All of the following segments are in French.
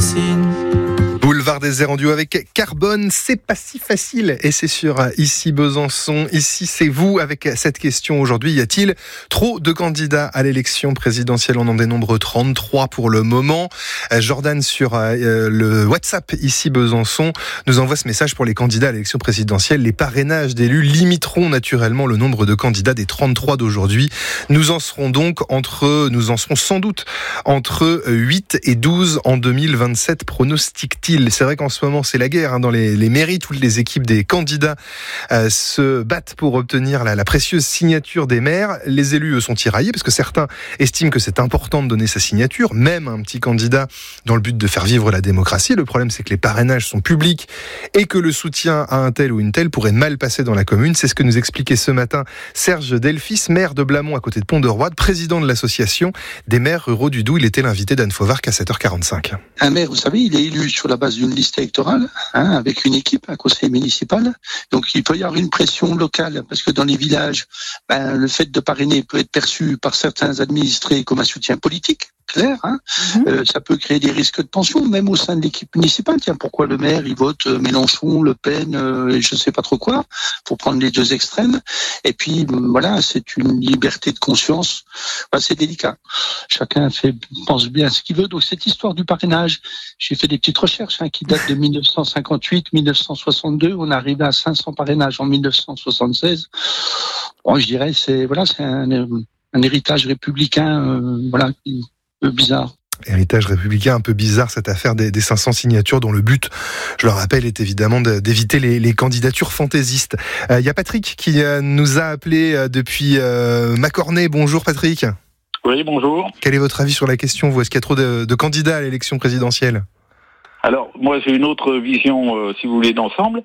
médecine. Boulevard des Airs en duo avec Carbone, c'est pas si facile. Et c'est sur Ici Besançon, ici c'est vous avec cette question aujourd'hui. Y a-t-il trop de candidats à l'élection présidentielle? On en dénombre 33 pour le moment. Jordan sur le WhatsApp Ici Besançon nous envoie ce message pour les candidats à l'élection présidentielle. Les parrainages d'élus limiteront naturellement le nombre de candidats des 33 d'aujourd'hui. Nous en serons sans doute entre 8 et 12 en 2027, pronostique-t-il. C'est vrai qu'en ce moment, c'est la guerre dans les mairies. Toutes les équipes des candidats se battent pour obtenir la précieuse signature des maires. Les élus, eux, sont tiraillés parce que certains estiment que c'est important de donner sa signature, même un petit candidat, dans le but de faire vivre la démocratie. Le problème, c'est que les parrainages sont publics et que le soutien à un tel ou une telle pourrait mal passer dans la commune. C'est ce que nous expliquait ce matin Serge Delphis, maire de Blamont à côté de Pont-de-Roide, président de l'association des maires ruraux du Doubs. Il était l'invité d'Anne Fauvarc à 7h45. Un maire, vous savez, il est élu sur la base d'une liste électorale, avec une équipe, un conseil municipal. Donc il peut y avoir une pression locale, parce que dans les villages, le fait de parrainer peut être perçu par certains administrés comme un soutien politique. Clair, ça peut créer des risques de tension, même au sein de l'équipe municipale. Tiens, pourquoi le maire, il vote Mélenchon, Le Pen, et je ne sais pas trop quoi, pour prendre les deux extrêmes. Et puis, voilà, c'est une liberté de conscience. C'est délicat. Chacun pense bien ce qu'il veut. Donc, cette histoire du parrainage, j'ai fait des petites recherches qui datent de 1958, 1962. On arrive à 500 parrainages en 1976. Bon, je dirais, c'est un héritage républicain, un peu bizarre. Héritage républicain un peu bizarre, cette affaire des 500 signatures dont le but, je le rappelle, est évidemment d'éviter les candidatures fantaisistes. Il y a Patrick qui nous a appelé depuis Macornet. Bonjour Patrick. Oui, bonjour. Quel est votre avis sur la question, vous? Est-ce qu'il y a trop de candidats à l'élection présidentielle? Alors, moi j'ai une autre vision, si vous voulez, d'ensemble.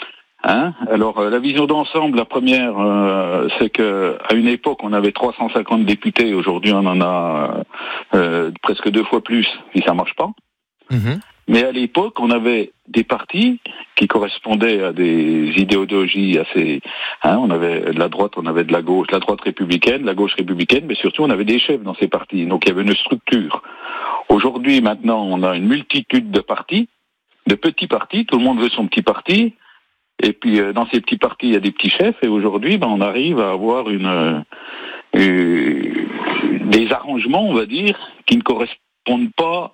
Alors la vision d'ensemble, la première, c'est que à une époque on avait 350 députés, aujourd'hui on en a presque 2 fois plus, et ça marche pas. Mais à l'époque on avait des partis qui correspondaient à des idéologies assez, on avait de la droite, on avait de la gauche, la droite républicaine, la gauche républicaine, mais surtout on avait des chefs dans ces partis, donc il y avait une structure. Aujourd'hui maintenant on a une multitude de partis, de petits partis, tout le monde veut son petit parti. Et puis dans ces petits partis, il y a des petits chefs. Et aujourd'hui, on arrive à avoir des arrangements, on va dire, qui ne correspondent pas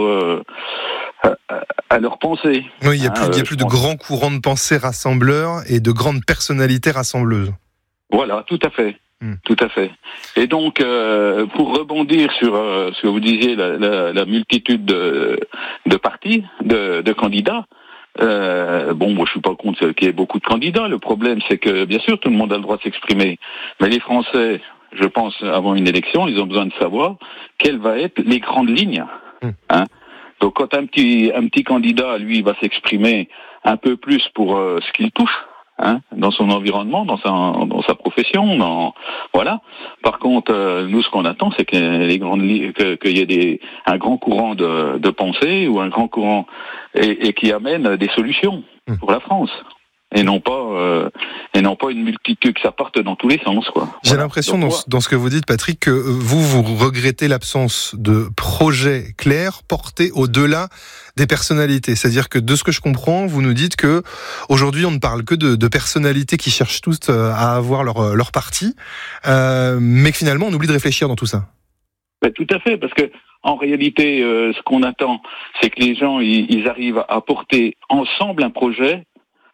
à leur pensée. Oui, il y a plus de grands courants de pensée rassembleurs et de grandes personnalités rassembleuses. Voilà, tout à fait. Tout à fait. Et donc, pour rebondir sur ce que vous disiez, la multitude de partis, de candidats. Moi je suis pas contre qu'il y ait beaucoup de candidats. Le problème c'est que bien sûr tout le monde a le droit de s'exprimer, mais les Français, je pense, avant une élection, ils ont besoin de savoir quelles vont être les grandes lignes. Donc quand un petit candidat, lui, va s'exprimer un peu plus pour ce qu'il touche, dans son environnement, dans sa profession, voilà. Par contre, nous, ce qu'on attend, c'est que qu'il y ait un grand courant de pensée ou un grand courant et qui amène des solutions pour la France. Et non pas une multitude, que ça parte dans tous les sens, quoi. J'ai l'impression dans ce que vous dites, Patrick, que vous regrettez l'absence de projets clairs portés au-delà des personnalités. C'est-à-dire que de ce que je comprends, vous nous dites que aujourd'hui on ne parle que de personnalités qui cherchent tous à avoir leur parti, mais que finalement on oublie de réfléchir dans tout ça. Tout à fait, parce que en réalité, ce qu'on attend, c'est que les gens ils arrivent à porter ensemble un projet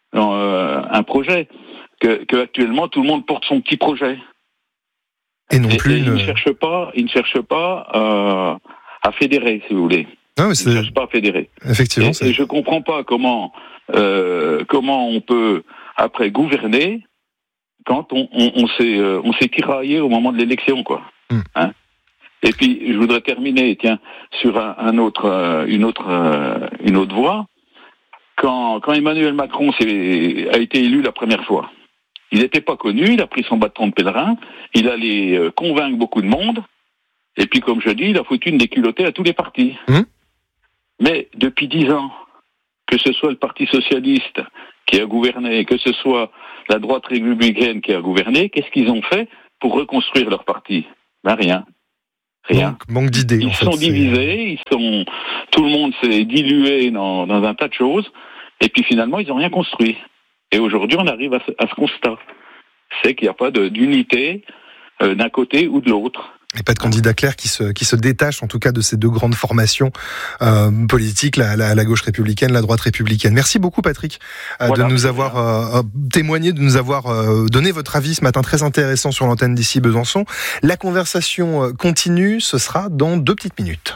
que actuellement tout le monde porte son petit projet. Et non plus. Il ne cherche pas à fédérer, si vous voulez. Non, mais il ne cherche pas à fédérer. Effectivement. Et je comprends pas comment on peut après gouverner quand on s'est tiraillé au moment de l'élection, quoi. Et puis je voudrais terminer, sur une autre voie. Quand Emmanuel Macron a été élu la première fois, il n'était pas connu, il a pris son bâton de pèlerin, il allait convaincre beaucoup de monde, et puis comme je dis, il a foutu une déculottée à tous les partis. Mais depuis 10 ans, que ce soit le Parti Socialiste qui a gouverné, que ce soit la droite républicaine qui a gouverné, qu'est-ce qu'ils ont fait pour reconstruire leur parti? Rien. Rien. Manque d'idées. Ils sont divisés, tout le monde s'est dilué dans un tas de choses, et puis finalement, ils n'ont rien construit. Et aujourd'hui, on arrive à ce constat. C'est qu'il n'y a pas d'unité d'un côté ou de l'autre. Et pas de candidat clair qui se détache en tout cas de ces deux grandes formations politiques, la gauche républicaine, la droite républicaine. Merci beaucoup Patrick de nous avoir témoigné, de nous avoir donné votre avis ce matin très intéressant sur l'antenne d'ici Besançon. La conversation continue, ce sera dans 2 petites minutes.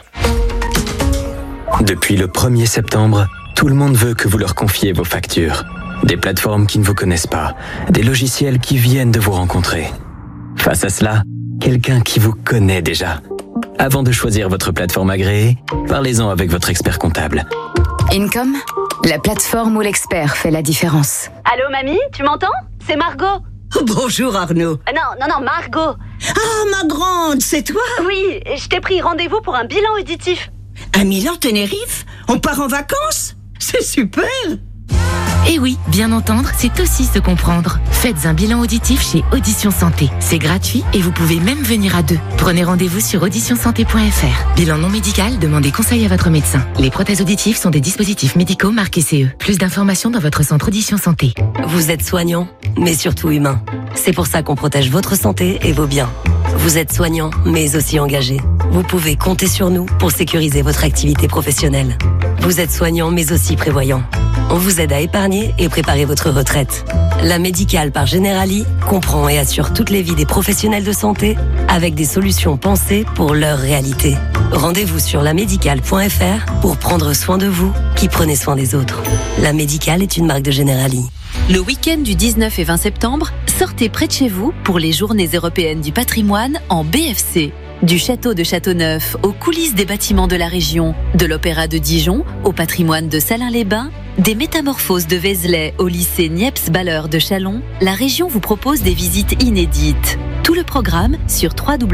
Depuis le 1er septembre, tout le monde veut que vous leur confiez vos factures. Des plateformes qui ne vous connaissent pas, des logiciels qui viennent de vous rencontrer. Face à cela, quelqu'un qui vous connaît déjà. Avant de choisir votre plateforme agréée, parlez-en avec votre expert comptable. Income, la plateforme où l'expert fait la différence. Allô mamie, tu m'entends? C'est Margot. Bonjour Arnaud. Non, Margot. Ah, ma grande, c'est toi? Oui, je t'ai pris rendez-vous pour un bilan auditif. À Milan-Tenerife? On part en vacances? C'est super! Et oui, bien entendre, c'est aussi se comprendre. Faites un bilan auditif chez Audition Santé. C'est gratuit et vous pouvez même venir à 2. Prenez rendez-vous sur auditionsanté.fr. Bilan non médical, demandez conseil à votre médecin. Les prothèses auditives sont des dispositifs médicaux marqués CE. Plus d'informations dans votre centre Audition Santé. Vous êtes soignant, mais surtout humain. C'est pour ça qu'on protège votre santé et vos biens. Vous êtes soignant, mais aussi engagé. Vous pouvez compter sur nous pour sécuriser votre activité professionnelle. Vous êtes soignant, mais aussi prévoyant. On vous aide à épargner et préparer votre retraite. La Médicale par Generali comprend et assure toutes les vies des professionnels de santé avec des solutions pensées pour leur réalité. Rendez-vous sur lamédicale.fr pour prendre soin de vous qui prenez soin des autres. La Médicale est une marque de Generali. Le week-end du 19 et 20 septembre, sortez près de chez vous pour les Journées européennes du patrimoine en BFC. Du château de Châteauneuf aux coulisses des bâtiments de la région, de l'Opéra de Dijon au patrimoine de Salins-les-Bains, des métamorphoses de Vézelay au lycée Niepce-Balleur de Châlons, la région vous propose des visites inédites. Tout le programme sur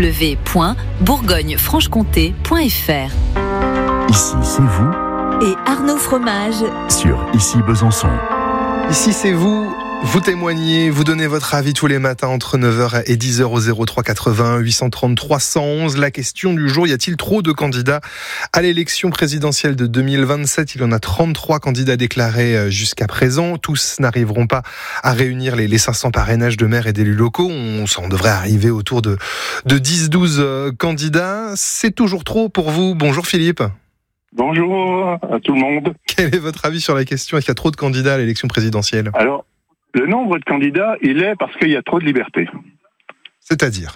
www.bourgogne-franche-comté.fr. Ici, c'est vous. Et Arnaud Fromage Sur Ici Besançon. Ici, c'est vous. Vous témoignez, vous donnez votre avis tous les matins entre 9h et 10h au 03 80 830 311. La question du jour, y a-t-il trop de candidats à l'élection présidentielle de 2027 ? Il y en a 33 candidats déclarés jusqu'à présent. Tous n'arriveront pas à réunir les 500 parrainages de maires et d'élus locaux. On devrait arriver autour de 10-12 candidats. C'est toujours trop pour vous. Bonjour Philippe. Bonjour à tout le monde. Quel est votre avis sur la question ? Est-ce qu'il y a trop de candidats à l'élection présidentielle ? Alors, le nombre de candidats, il est parce qu'il y a trop de liberté. C'est-à-dire ?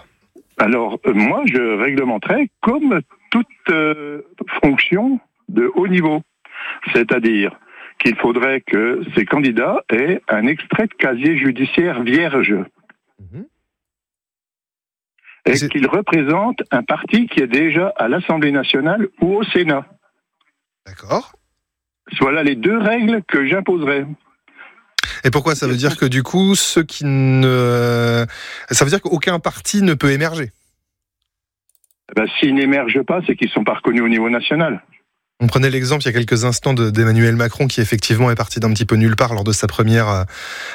Alors, moi, je réglementerais comme toute fonction de haut niveau. C'est-à-dire qu'il faudrait que ces candidats aient un extrait de casier judiciaire vierge. Et qu'ils représentent un parti qui est déjà à l'Assemblée nationale ou au Sénat. D'accord. Voilà les 2 règles que j'imposerais. Et pourquoi ? Ça veut dire que du coup, ça veut dire qu'aucun parti ne peut émerger. S'ils n'émergent pas, c'est qu'ils ne sont pas reconnus au niveau national. On prenait l'exemple il y a quelques instants d'Emmanuel Macron qui effectivement est parti d'un petit peu nulle part lors de sa première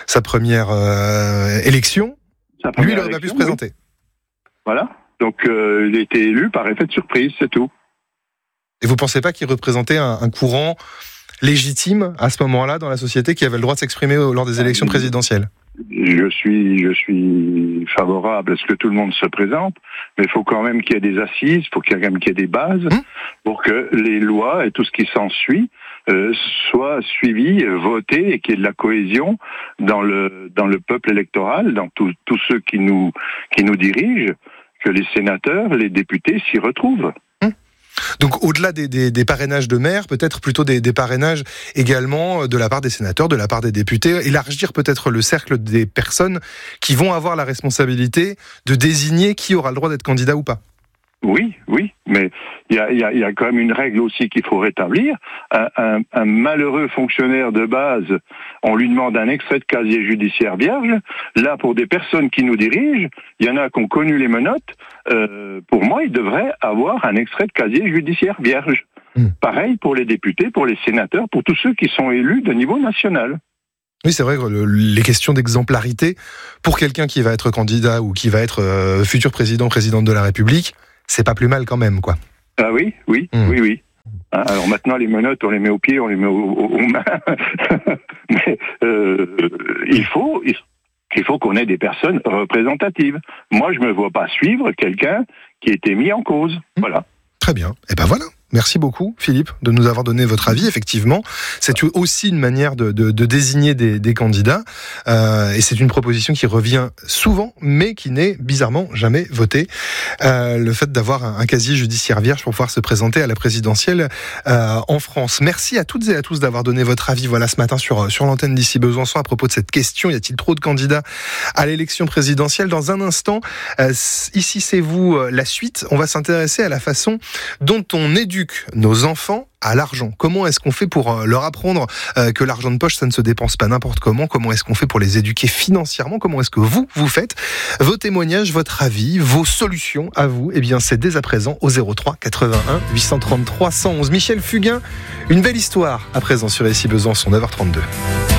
élection. Lui, il n'aurait pas pu se présenter. Oui. Voilà. Donc, il a été élu par effet de surprise, c'est tout. Et vous ne pensez pas qu'il représentait un courant légitime à ce moment-là dans la société qui avait le droit de s'exprimer lors des élections présidentielles ? Je suis favorable à ce que tout le monde se présente, mais il faut quand même qu'il y ait des assises, il faut qu'il y ait des bases pour que les lois et tout ce qui s'ensuit soient suivis, votés et qu'il y ait de la cohésion dans le peuple électoral, dans tous ceux qui nous dirigent, que les sénateurs, les députés s'y retrouvent. Donc au-delà des parrainages de maires, peut-être plutôt des parrainages également de la part des sénateurs, de la part des députés, élargir peut-être le cercle des personnes qui vont avoir la responsabilité de désigner qui aura le droit d'être candidat ou pas. Oui, mais il y a quand même une règle aussi qu'il faut rétablir. Un malheureux fonctionnaire de base, on lui demande un extrait de casier judiciaire vierge. Là, pour des personnes qui nous dirigent, il y en a qui ont connu les menottes. Pour moi, ils devraient avoir un extrait de casier judiciaire vierge. Pareil pour les députés, pour les sénateurs, pour tous ceux qui sont élus de niveau national. Oui, c'est vrai que les questions d'exemplarité, pour quelqu'un qui va être candidat ou qui va être futur présidente de la République, c'est pas plus mal quand même, quoi. Ah oui. Alors maintenant, les menottes, on les met aux pieds, on les met aux mains. Mais il faut qu'on ait des personnes représentatives. Moi, je me vois pas suivre quelqu'un qui a été mis en cause. Voilà. Très bien. Et ben voilà. Merci beaucoup, Philippe, de nous avoir donné votre avis. Effectivement, c'est aussi une manière de désigner des candidats. Et c'est une proposition qui revient souvent, mais qui n'est bizarrement jamais votée. Le fait d'avoir un casier judiciaire vierge pour pouvoir se présenter à la présidentielle en France. Merci à toutes et à tous d'avoir donné votre avis ce matin sur l'antenne d'Ici Besançon à propos de cette question. Y a-t-il trop de candidats à l'élection présidentielle ? Dans un instant, ici c'est vous, la suite. On va s'intéresser à la façon dont on éduque nos enfants à l'argent. Comment est-ce qu'on fait pour leur apprendre que l'argent de poche, ça ne se dépense pas n'importe comment ? Comment est-ce qu'on fait pour les éduquer financièrement ? Comment est-ce que vous faites ? Vos témoignages, votre avis, vos solutions à vous, eh bien, c'est dès à présent au 03 81 833 111. Michel Fugain, une belle histoire à présent sur Ici Besançon, 9h32.